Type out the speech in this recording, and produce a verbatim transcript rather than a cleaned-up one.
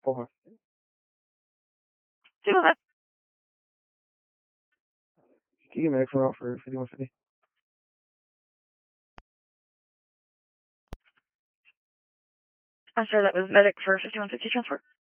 Over. See what that? Can you give me an extra route for fifty-one fifty? I'm sure that was medic for fifty-one fifty transport.